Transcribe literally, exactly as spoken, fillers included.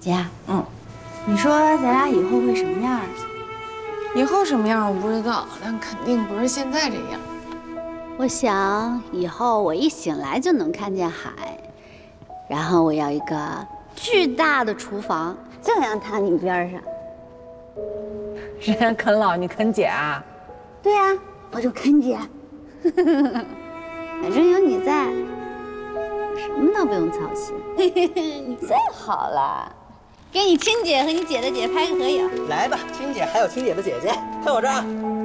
姐，嗯，你说咱俩以后会什么样啊？ 以后什么样我不知道，但肯定不是现在这样。 我想以后我一醒来就能看见海，然后我要一个巨大的厨房，就像躺你边上。 人家啃老，你啃姐啊？ 对呀、啊，我就啃姐。反正有你在，我什么都不用操心。你最好了，给你亲姐和你姐的姐拍个合影。 来吧，亲姐还有亲姐的姐姐，看我这儿。